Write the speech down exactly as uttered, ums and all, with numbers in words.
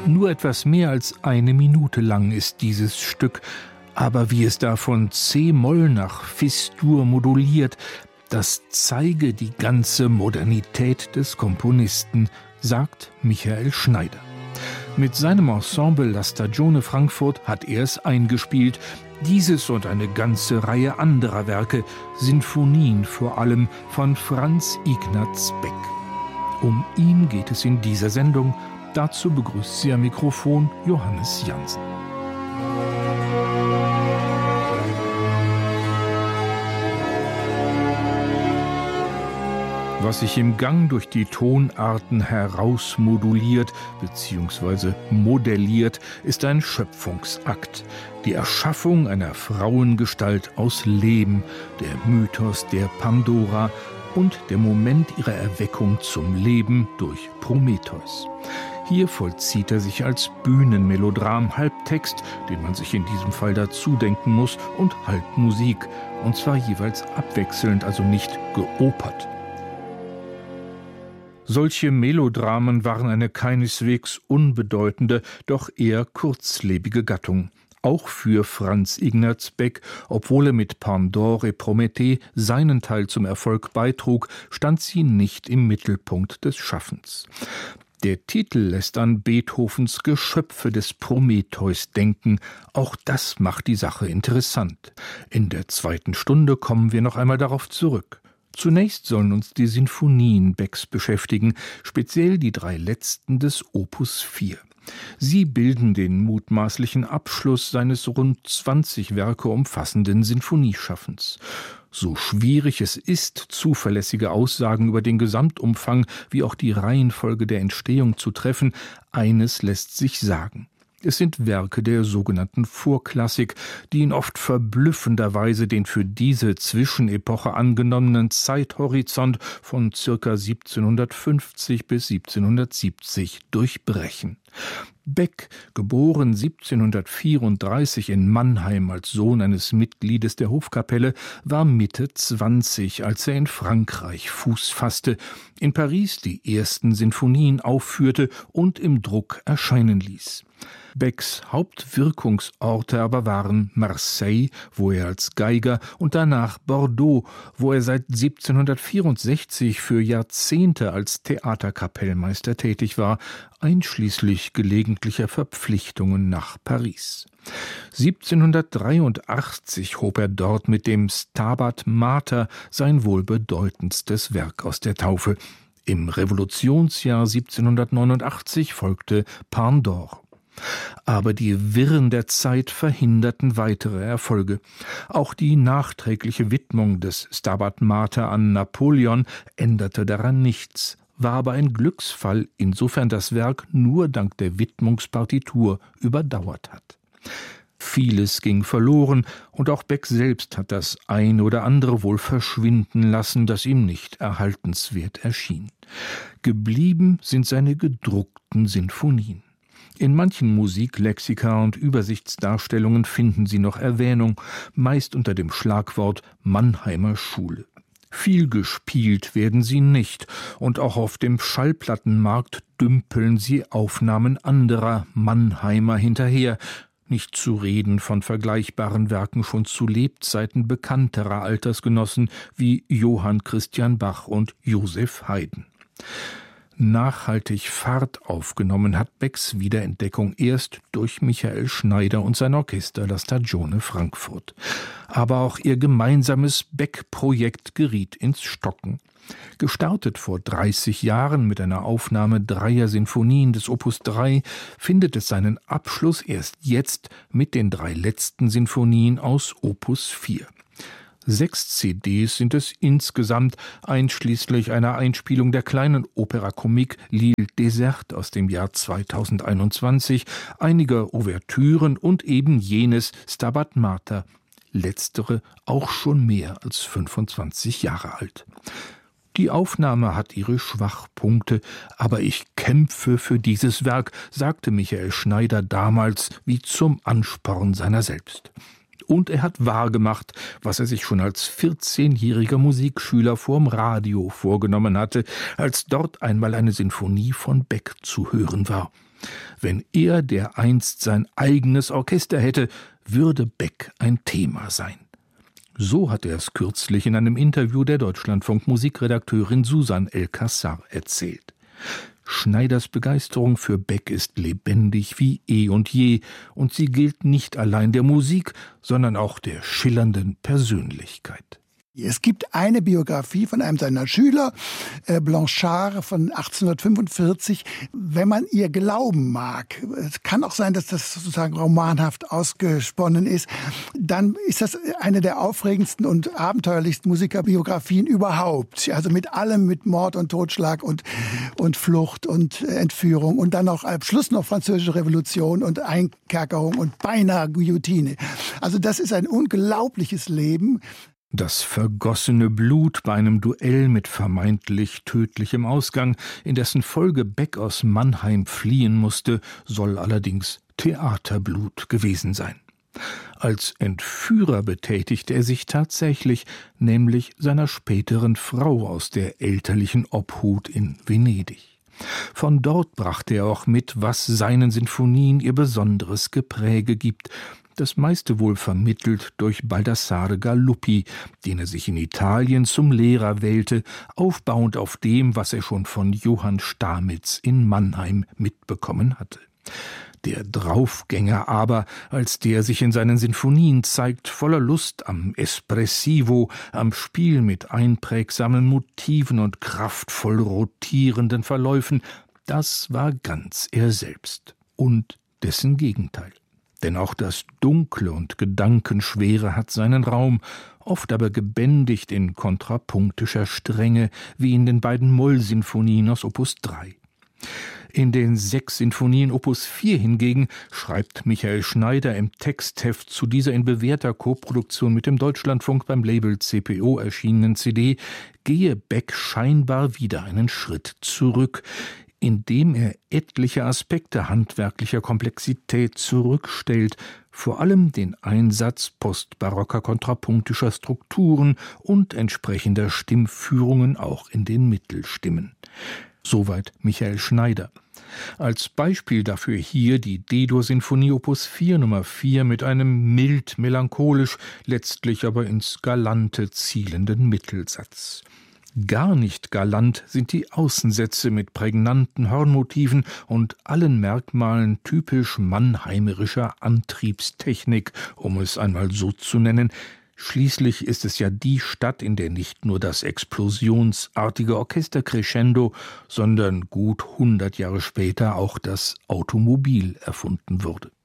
Nur etwas mehr als eine Minute lang ist dieses Stück, aber wie es da von C-Moll nach Fis-Dur moduliert, das zeige die ganze Modernität des Komponisten, sagt Michael Schneider. Mit seinem Ensemble La Stagione Frankfurt hat er es eingespielt, dieses und eine ganze Reihe anderer Werke, Sinfonien vor allem von Franz Ignaz Beck. Um ihn geht es in dieser Sendung. Dazu begrüßt sie am Mikrofon Johannes Jansen. Was sich im Gang durch die Tonarten herausmoduliert bzw. modelliert, ist ein Schöpfungsakt. Die Erschaffung einer Frauengestalt aus Lehm, der Mythos der Pandora und der Moment ihrer Erweckung zum Leben durch Prometheus. Hier vollzieht er sich als Bühnenmelodram, Halbtext, den man sich in diesem Fall dazu denken muss, und Halbmusik, und zwar jeweils abwechselnd, also nicht geopert. Solche Melodramen waren eine keineswegs unbedeutende, doch eher kurzlebige Gattung. Auch für Franz Ignaz Beck, obwohl er mit Pandore et Prométhée seinen Teil zum Erfolg beitrug, stand sie nicht im Mittelpunkt des Schaffens. Der Titel lässt an Beethovens Geschöpfe des Prometheus denken. Auch das macht die Sache interessant. In der zweiten Stunde kommen wir noch einmal darauf zurück. Zunächst sollen uns die Sinfonien Becks beschäftigen, speziell die drei letzten des Opus vier. Sie bilden den mutmaßlichen Abschluss seines rund zwanzig Werke umfassenden Sinfonieschaffens. So schwierig es ist, zuverlässige Aussagen über den Gesamtumfang wie auch die Reihenfolge der Entstehung zu treffen, eines lässt sich sagen. Es sind Werke der sogenannten Vorklassik, die in oft verblüffenderweise den für diese Zwischenepoche angenommenen Zeithorizont von ca. siebzehnhundertfünfzig bis siebzehnhundertsiebzig durchbrechen. Beck, geboren siebzehnhundertvierunddreißig in Mannheim als Sohn eines Mitgliedes der Hofkapelle, war Mitte zwanzig, als er in Frankreich Fuß fasste, in Paris die ersten Sinfonien aufführte und im Druck erscheinen ließ. Becks Hauptwirkungsorte aber waren Marseille, wo er als Geiger, und danach Bordeaux, wo er seit siebzehnhundertvierundsechzig für Jahrzehnte als Theaterkapellmeister tätig war, einschließlich gelegentlicher Verpflichtungen nach Paris. siebzehnhundertdreiundachtzig hob er dort mit dem Stabat Mater sein wohl bedeutendstes Werk aus der Taufe. Im Revolutionsjahr siebzehnhundertneunundachtzig folgte Pandore. Aber die Wirren der Zeit verhinderten weitere Erfolge. Auch die nachträgliche Widmung des Stabat Mater an Napoleon änderte daran nichts, war aber ein Glücksfall, insofern das Werk nur dank der Widmungspartitur überdauert hat. Vieles ging verloren, und auch Beck selbst hat das ein oder andere wohl verschwinden lassen, das ihm nicht erhaltenswert erschien. Geblieben sind seine gedruckten Sinfonien. In manchen Musiklexika und Übersichtsdarstellungen finden sie noch Erwähnung, meist unter dem Schlagwort Mannheimer Schule. Viel gespielt werden sie nicht, und auch auf dem Schallplattenmarkt dümpeln sie Aufnahmen anderer Mannheimer hinterher, nicht zu reden von vergleichbaren Werken schon zu Lebzeiten bekannterer Altersgenossen wie Johann Christian Bach und Joseph Haydn. Nachhaltig Fahrt aufgenommen hat Becks Wiederentdeckung erst durch Michael Schneider und sein Orchester La Stagione Frankfurt. Aber auch ihr gemeinsames Beck-Projekt geriet ins Stocken. Gestartet vor dreißig Jahren mit einer Aufnahme dreier Sinfonien des Opus drei, findet es seinen Abschluss erst jetzt mit den drei letzten Sinfonien aus Opus vier. Sechs C Ds sind es insgesamt, einschließlich einer Einspielung der kleinen Opera Comique L'Île déserte aus dem Jahr zweitausendeinundzwanzig, einiger Ouvertüren und eben jenes Stabat Mater, letztere auch schon mehr als fünfundzwanzig Jahre alt. Die Aufnahme hat ihre Schwachpunkte, aber ich kämpfe für dieses Werk, sagte Michael Schneider damals wie zum Ansporn seiner selbst. Und er hat wahrgemacht, was er sich schon als vierzehnjähriger Musikschüler vorm Radio vorgenommen hatte, als dort einmal eine Sinfonie von Beck zu hören war. Wenn er dereinst sein eigenes Orchester hätte, würde Beck ein Thema sein. So hat er es kürzlich in einem Interview der Deutschlandfunk-Musikredakteurin Susan El-Kassar erzählt. Schneiders Begeisterung für Beck ist lebendig wie eh und je, und sie gilt nicht allein der Musik, sondern auch der schillernden Persönlichkeit. Es gibt eine Biografie von einem seiner Schüler, äh, Blanchard von achtzehnhundertfünfundvierzig. Wenn man ihr glauben mag, es kann auch sein, dass das sozusagen romanhaft ausgesponnen ist, dann ist das eine der aufregendsten und abenteuerlichsten Musikerbiografien überhaupt. Also mit allem, mit Mord und Totschlag und, und Flucht und Entführung und dann noch am Schluss noch Französische Revolution und Einkerkerung und beinahe Guillotine. Also das ist ein unglaubliches Leben. Das vergossene Blut bei einem Duell mit vermeintlich tödlichem Ausgang, in dessen Folge Beck aus Mannheim fliehen musste, soll allerdings Theaterblut gewesen sein. Als Entführer betätigte er sich tatsächlich, nämlich seiner späteren Frau aus der elterlichen Obhut in Venedig. Von dort brachte er auch mit, was seinen Sinfonien ihr besonderes Gepräge gibt, das meiste wohl vermittelt durch Baldassare Galuppi, den er sich in Italien zum Lehrer wählte, aufbauend auf dem, was er schon von Johann Stamitz in Mannheim mitbekommen hatte. Der Draufgänger aber, als der sich in seinen Sinfonien zeigt, voller Lust am Espressivo, am Spiel mit einprägsamen Motiven und kraftvoll rotierenden Verläufen, das war ganz er selbst und dessen Gegenteil. Denn auch das Dunkle und Gedankenschwere hat seinen Raum, oft aber gebändigt in kontrapunktischer Strenge, wie in den beiden Moll-Sinfonien aus Opus drei. In den sechs Sinfonien Opus vier hingegen schreibt Michael Schneider im Textheft zu dieser in bewährter Koproduktion mit dem Deutschlandfunk beim Label C P O erschienenen C D, gehe Beck scheinbar wieder einen Schritt zurück, indem er etliche Aspekte handwerklicher Komplexität zurückstellt, vor allem den Einsatz postbarocker kontrapunktischer Strukturen und entsprechender Stimmführungen auch in den Mittelstimmen. Soweit Michael Schneider. Als Beispiel dafür hier die D-Dur-Sinfonie Opus vier Nummer vier mit einem mild melancholisch, letztlich aber ins Galante zielenden Mittelsatz. Gar nicht galant sind die Außensätze mit prägnanten Hornmotiven und allen Merkmalen typisch mannheimerischer Antriebstechnik, um es einmal so zu nennen. Schließlich ist es ja die Stadt, in der nicht nur das explosionsartige Orchestercrescendo, sondern gut hundert Jahre später auch das Automobil erfunden wurde.